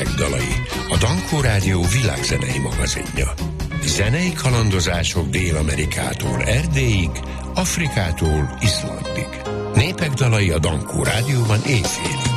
népek dalai, a Dankó Rádió világzenei magazinja. Zenei kalandozások Dél-Amerikától Erdélyig, Afrikától Izlandig. Népek dalai a Dankó Rádióban éjfélig.